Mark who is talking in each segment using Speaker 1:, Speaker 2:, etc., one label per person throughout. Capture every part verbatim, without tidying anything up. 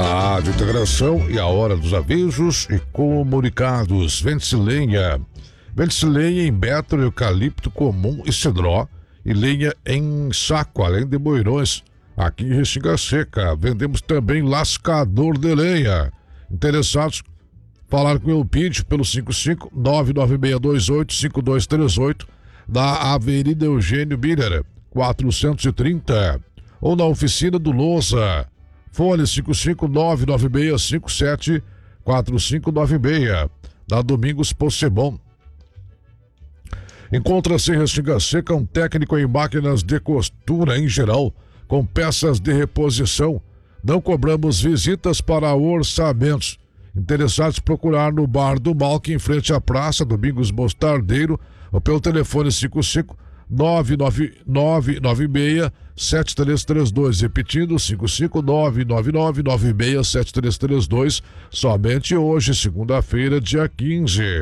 Speaker 1: A Rádio Integração e a hora dos avisos e comunicados. Vende-se lenha. Vende-se lenha em betro, eucalipto comum e cedró e lenha em saco, além de boirões. Aqui em Restinga Seca, vendemos também lascador de lenha. Interessados, falar com o Elpidio pelo cinco cinco nove nove seis dois oito cinco dois três oito da Avenida Eugênio Biller, quatrocentos e trinta, ou na oficina do Lousa. Fone cinco cinco nove nove seis cinco sete quatro cinco nove seis, da Domingos Possebon. Encontra-se em Restinga Seca um técnico em máquinas de costura em geral, com peças de reposição. Não cobramos visitas para orçamentos. Interessados, procurar no Bar do Malque, em frente à Praça Domingos Mostardeiro, ou pelo telefone cinco cinco nove nove nove nove seis sete três três dois, repetindo cinco cinco nove nove nove nove seis sete três três dois, somente hoje, segunda-feira, dia quinze.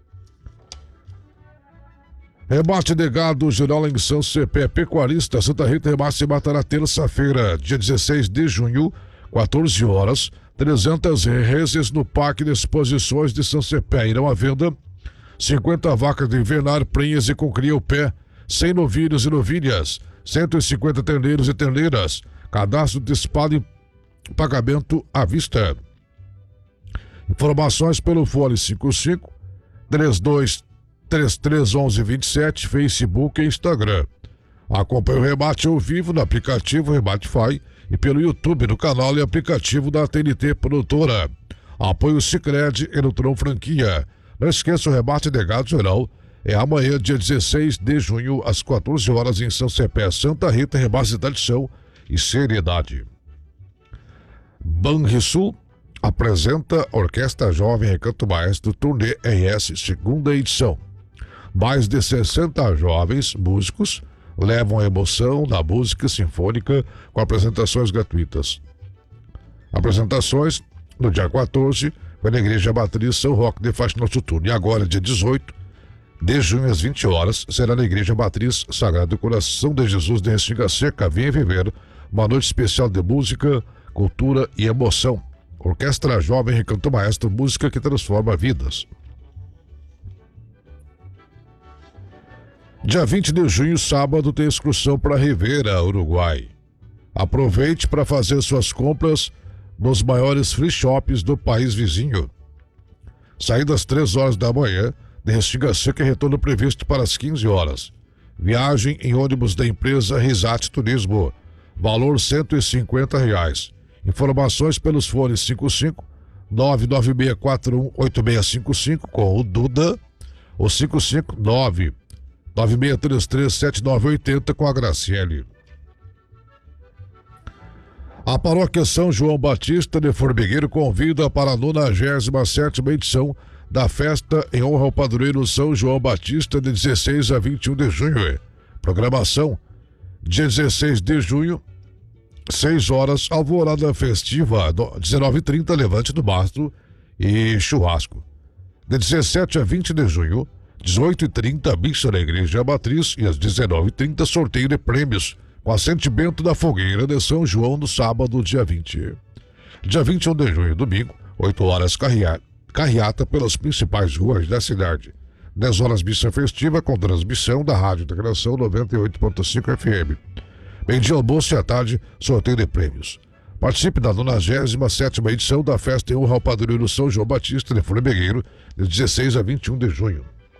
Speaker 1: Rebate de gado geral em São Cepé, pecuarista Santa Rita. Rebate se matará terça-feira, dia dezesseis de junho, quatorze horas, trezentas reses no Parque de Exposições de São Cepé. Irão à venda cinquenta vacas de invernar, prenhas e com cria ao pé, cem novilhos e novilhas, cento e cinquenta terneiros e terneiras. Cadastro de espada e pagamento à vista. Informações pelo fone cinco cinco três dois três três um um dois sete, Facebook e Instagram. Acompanhe o rebate ao vivo no aplicativo Rebatefy e pelo YouTube no canal e aplicativo da T N T Produtora. Apoio Sicredi e Nutron Franquia. Não esqueça, o rebate de gado geral é amanhã, dia dezesseis de junho, às quatorze horas, em São Cepé, Santa Rita. Rebate de tradição e seriedade. Banrisul apresenta Orquestra Jovem Recanto Maestro Turnê R S, segunda edição. Mais de sessenta jovens músicos levam a emoção da música sinfônica com apresentações gratuitas. Apresentações no dia quatorze, foi na Igreja Matriz São Roque de Faxina Noturno. E agora, dia dezoito de junho, às vinte horas, será na Igreja Matriz Sagrado Coração de Jesus de Restinga Seca. Venha viver uma noite especial de música, cultura e emoção. Orquestra Jovem Recanto Maestro, música que transforma vidas. Dia vinte de junho, sábado, tem excursão para Rivera, Uruguai. Aproveite para fazer suas compras nos maiores free shops do país vizinho. Saída às três horas da manhã, de Restinga Seca, e retorno previsto para as quinze horas. Viagem em ônibus da empresa Risate Turismo. Valor cento e cinquenta reais. Informações pelos fones cinco cinco nove nove seis quatro um oito seis cinco cinco com o Duda, ou cinco cinco nove nove seis três três sete nove oito zero com a Graciele. A Paróquia São João Batista de Formigueiro convida para a nonagésima sétima edição da festa em honra ao padroeiro São João Batista, de dezesseis a vinte e um de junho. Programação: dia dezesseis de junho, seis horas, alvorada festiva, dezenove e trinta, levante do mastro e churrasco. De dezessete a vinte de junho, dezoito e trinta, missa na Igreja Matriz, e às dezenove e trinta, sorteio de prêmios com assentimento da fogueira de São João no sábado, dia vinte. Dia vinte e um de junho, domingo, oito horas, carreata, carreata pelas principais ruas da cidade. dez horas, missa festiva com transmissão da Rádio Integração noventa e oito ponto cinco F M. Meio-dia, almoço, e à tarde, sorteio de prêmios. Participe da nonagésima sétima edição da festa em honra ao padroeiro São João Batista de Formigueiro, de dezesseis a vinte e um de junho.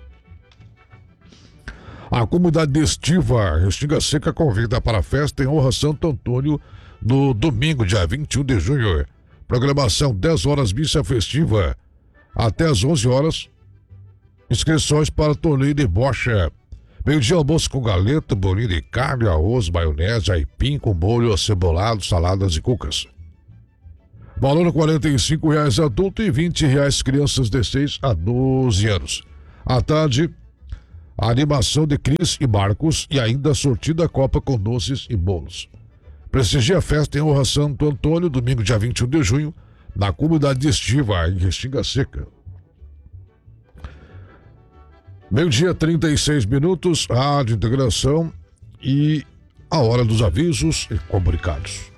Speaker 1: A comunidade estiva Restinga Seca convida para a festa em honra a Santo Antônio no domingo, dia vinte e um de junho. Programação: dez horas, missa festiva até às onze horas. Inscrições para torneio de bocha. Meio-dia, almoço com galeto, bolinho de carne, arroz, maionese, aipim com molho acebolado, saladas e cucas. Valor: quarenta e cinco reais adulto e vinte reais crianças de seis a doze anos. À tarde, a animação de Cris e Marcos e ainda a sortida Copa com doces e bolos. Prestigie a festa em honra a Santo Antônio, domingo, dia vinte e um de junho, na comunidade estiva em Restinga Seca. Meio-dia, trinta e seis minutos, Rádio Integração e a hora dos avisos e comunicados.